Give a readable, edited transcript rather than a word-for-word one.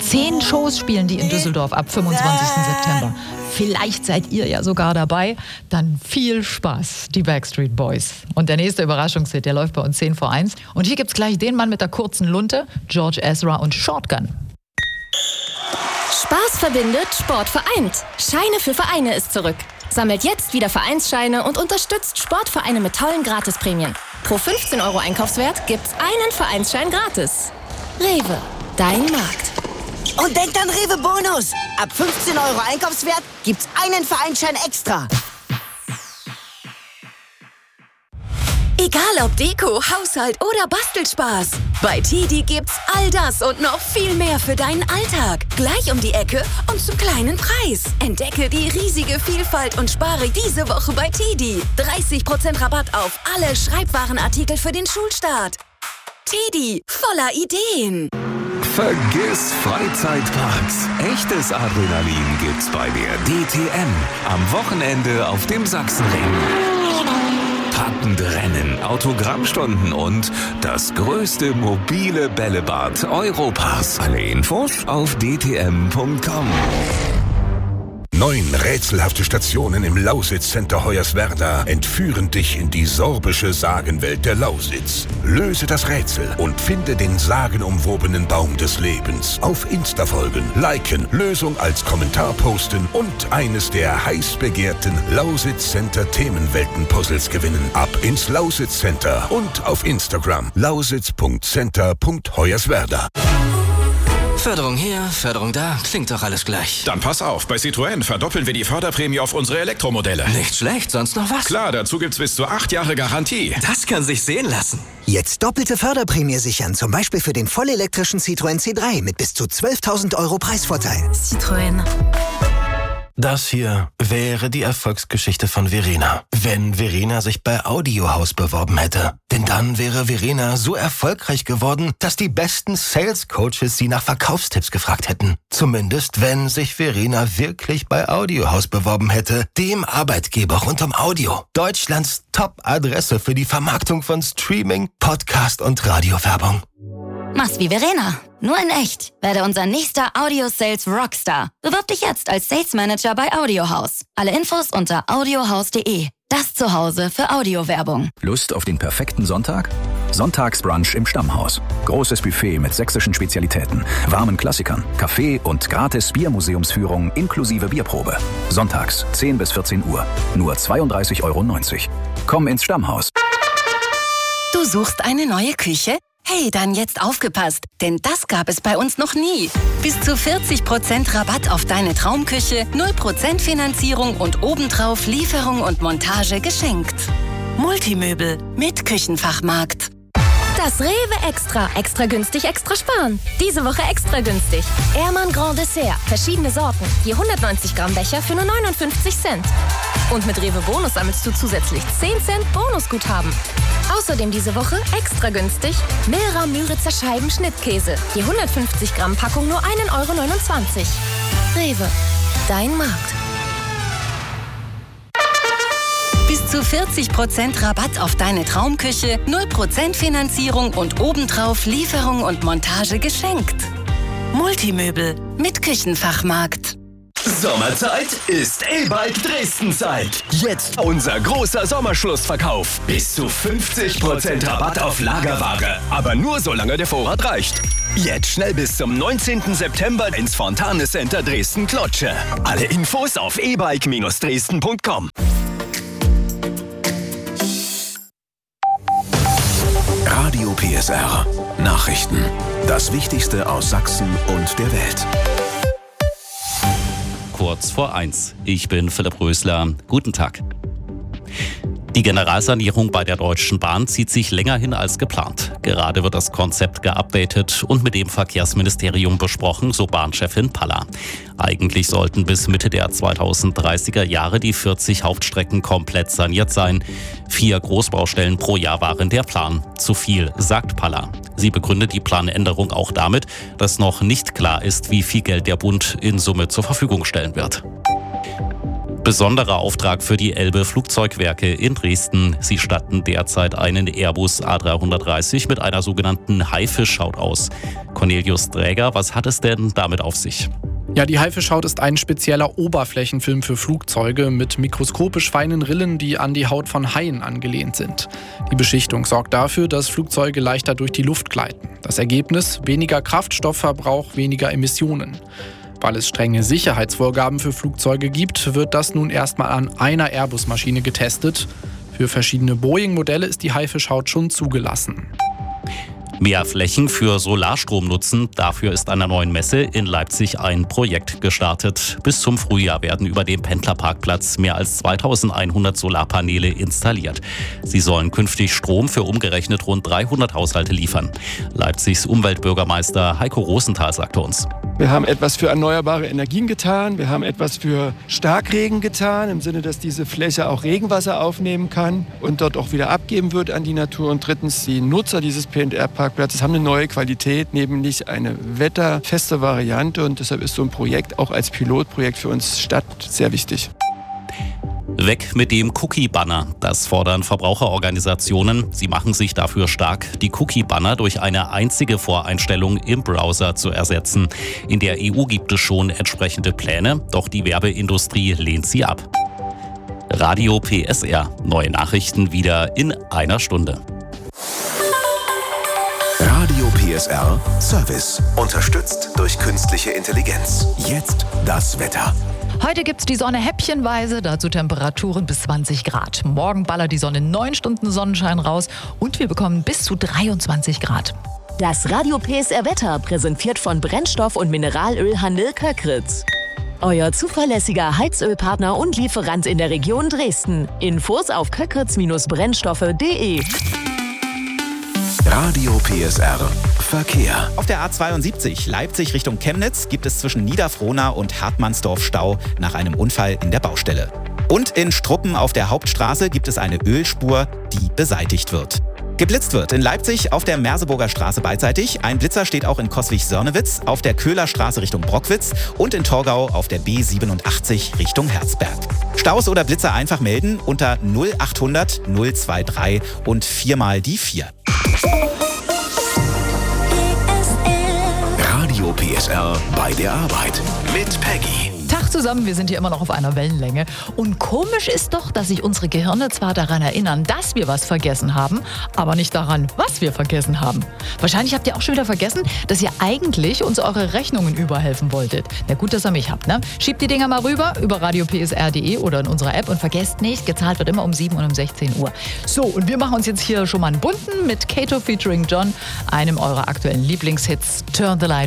10 Shows spielen die in Düsseldorf ab 25. September. Vielleicht seid ihr ja sogar dabei. Dann viel Spaß, die Backstreet Boys. Und der nächste Überraschungshit, der läuft bei uns 10 vor 1. Und hier gibt's gleich den Mann mit der kurzen Lunte, George Ezra und Shotgun. Spaß verbindet, Sport vereint. Scheine für Vereine ist zurück. Sammelt jetzt wieder Vereinsscheine und unterstützt Sportvereine mit tollen Gratisprämien. Pro 15 € Einkaufswert gibt's einen Vereinsschein gratis. Rewe, dein Markt. Und denkt an Rewe Bonus. Ab 15 € Einkaufswert gibt's einen Vereinsschein extra. Egal ob Deko, Haushalt oder Bastelspaß. Bei TiDi gibt's all das und noch viel mehr für deinen Alltag. Gleich um die Ecke und zum kleinen Preis. Entdecke die riesige Vielfalt und spare diese Woche bei TiDi. 30% Rabatt auf alle Schreibwarenartikel für den Schulstart. TiDi, voller Ideen. Vergiss Freizeitparks. Echtes Adrenalin gibt's bei der DTM. Am Wochenende auf dem Sachsenring. Packende Rennen, Autogrammstunden und das größte mobile Bällebad Europas. Alle Infos auf dtm.com. 9 rätselhafte Stationen im Lausitz-Center Hoyerswerda entführen dich in die sorbische Sagenwelt der Lausitz. Löse das Rätsel und finde den sagenumwobenen Baum des Lebens. Auf Insta folgen, liken, Lösung als Kommentar posten und eines der heiß begehrten Lausitz-Center Themenwelten-Puzzles gewinnen. Ab ins Lausitz-Center und auf Instagram lausitz.center.hoyerswerda. Förderung hier, Förderung da, klingt doch alles gleich. Dann pass auf, bei Citroën verdoppeln wir die Förderprämie auf unsere Elektromodelle. Nicht schlecht, sonst noch was? Klar, dazu gibt's bis zu 8 Jahre Garantie. Das kann sich sehen lassen. Jetzt doppelte Förderprämie sichern, zum Beispiel für den vollelektrischen Citroën C3 mit bis zu 12.000 € Preisvorteil. Citroën. Das hier wäre die Erfolgsgeschichte von Verena, wenn Verena sich bei Audiohaus beworben hätte. Denn dann wäre Verena so erfolgreich geworden, dass die besten Sales-Coaches sie nach Verkaufstipps gefragt hätten. Zumindest, wenn sich Verena wirklich bei Audiohaus beworben hätte, dem Arbeitgeber rund um Audio. Deutschlands Top-Adresse für die Vermarktung von Streaming, Podcast und Radiowerbung. Mach's wie Verena, nur in echt. Werde unser nächster Audio-Sales Rockstar. Bewirb dich jetzt als Sales Manager bei Audiohaus. Alle Infos unter audiohaus.de. Das Zuhause für Audiowerbung. Lust auf den perfekten Sonntag? Sonntagsbrunch im Stammhaus. Großes Buffet mit sächsischen Spezialitäten, warmen Klassikern, Kaffee und gratis Biermuseumsführung inklusive Bierprobe. Sonntags 10 bis 14 Uhr. Nur 32,90 €. Komm ins Stammhaus. Du suchst eine neue Küche? Hey, dann jetzt aufgepasst, denn das gab es bei uns noch nie. Bis zu 40% Rabatt auf deine Traumküche, 0% Finanzierung und obendrauf Lieferung und Montage geschenkt. Multimöbel mit Küchenfachmarkt. Das Rewe Extra. Extra günstig, extra sparen. Diese Woche extra günstig. Ehrmann Grand Dessert. Verschiedene Sorten. Je 190 Gramm Becher für nur 59 Cent. Und mit Rewe Bonus sammelst du zusätzlich 10 Cent Bonusguthaben. Außerdem diese Woche extra günstig Milra Müritzer Scheiben Schnittkäse. Je 150 Gramm Packung nur 1,29 €. Rewe. Dein Markt. Bis zu 40% Rabatt auf deine Traumküche, 0% Finanzierung und obendrauf Lieferung und Montage geschenkt. Multimöbel mit Küchenfachmarkt. Sommerzeit ist E-Bike Dresden-Zeit. Jetzt unser großer Sommerschlussverkauf. Bis zu 50% Rabatt auf Lagerware. Aber nur solange der Vorrat reicht. Jetzt schnell bis zum 19. September ins Fontane Center Dresden-Klotsche. Alle Infos auf ebike-dresden.com. Radio PSR. Nachrichten. Das Wichtigste aus Sachsen und der Welt. Kurz vor 1. Ich bin Philipp Rösler. Guten Tag. Die Generalsanierung bei der Deutschen Bahn zieht sich länger hin als geplant. Gerade wird das Konzept geupdatet und mit dem Verkehrsministerium besprochen, so Bahnchefin Paller. Eigentlich sollten bis Mitte der 2030er Jahre die 40 Hauptstrecken komplett saniert sein. 4 Großbaustellen pro Jahr waren der Plan. Zu viel, sagt Paller. Sie begründet die Planänderung auch damit, dass noch nicht klar ist, wie viel Geld der Bund in Summe zur Verfügung stellen wird. Besonderer Auftrag für die Elbe Flugzeugwerke in Dresden. Sie statten derzeit einen Airbus A330 mit einer sogenannten Haifischhaut aus. Cornelius Dräger, was hat es denn damit auf sich? Ja, die Haifischhaut ist ein spezieller Oberflächenfilm für Flugzeuge mit mikroskopisch feinen Rillen, die an die Haut von Haien angelehnt sind. Die Beschichtung sorgt dafür, dass Flugzeuge leichter durch die Luft gleiten. Das Ergebnis: weniger Kraftstoffverbrauch, weniger Emissionen. Weil es strenge Sicherheitsvorgaben für Flugzeuge gibt, wird das nun erstmal an einer Airbus-Maschine getestet. Für verschiedene Boeing-Modelle ist die Haifischhaut schon zugelassen. Mehr Flächen für Solarstrom nutzen, dafür ist an der neuen Messe in Leipzig ein Projekt gestartet. Bis zum Frühjahr werden über dem Pendlerparkplatz mehr als 2100 Solarpaneele installiert. Sie sollen künftig Strom für umgerechnet rund 300 Haushalte liefern. Leipzigs Umweltbürgermeister Heiko Rosenthal sagte uns: Wir haben etwas für erneuerbare Energien getan. Wir haben etwas für Starkregen getan, im Sinne, dass diese Fläche auch Regenwasser aufnehmen kann und dort auch wieder abgeben wird an die Natur. Und drittens, die Nutzer dieses PNR-Parkplatzes haben eine neue Qualität, nämlich eine wetterfeste Variante. Und deshalb ist so ein Projekt auch als Pilotprojekt für uns Stadt sehr wichtig. Weg mit dem Cookie-Banner. Das fordern Verbraucherorganisationen. Sie machen sich dafür stark, die Cookie-Banner durch eine einzige Voreinstellung im Browser zu ersetzen. In der EU gibt es schon entsprechende Pläne, doch die Werbeindustrie lehnt sie ab. Radio PSR. Neue Nachrichten wieder in einer Stunde. Radio PSR Service. Unterstützt durch künstliche Intelligenz. Jetzt das Wetter. Heute gibt's die Sonne häppchenweise, dazu Temperaturen bis 20 Grad. Morgen ballert die Sonne 9 Stunden Sonnenschein raus und wir bekommen bis zu 23 Grad. Das Radio PSR Wetter präsentiert von Brennstoff- und Mineralölhandel Köckritz. Euer zuverlässiger Heizölpartner und Lieferant in der Region Dresden. Infos auf köckritz-brennstoffe.de. Radio PSR Verkehr. Auf der A72 Leipzig Richtung Chemnitz gibt es zwischen Niederfrohna und Hartmannsdorf Stau nach einem Unfall in der Baustelle. Und in Struppen auf der Hauptstraße gibt es eine Ölspur, die beseitigt wird. Geblitzt wird in Leipzig auf der Merseburger Straße beidseitig. Ein Blitzer steht auch in Coswig-Sörnewitz, auf der Köhler Straße Richtung Brockwitz und in Torgau auf der B87 Richtung Herzberg. Staus oder Blitzer einfach melden unter 0800 023 und 4 mal die 4. Radio PSR bei der Arbeit mit Peggy. Tag zusammen, wir sind hier immer noch auf einer Wellenlänge. Und komisch ist doch, dass sich unsere Gehirne zwar daran erinnern, dass wir was vergessen haben, aber nicht daran, was wir vergessen haben. Wahrscheinlich habt ihr auch schon wieder vergessen, dass ihr eigentlich uns eure Rechnungen überhelfen wolltet. Na gut, dass ihr mich habt, ne? Schiebt die Dinger mal rüber über radiopsr.de oder in unserer App und vergesst nicht, gezahlt wird immer um 7 und um 16 Uhr. So, und wir machen uns jetzt hier schon mal einen bunten mit Kato featuring John, einem eurer aktuellen Lieblingshits, Turn the Light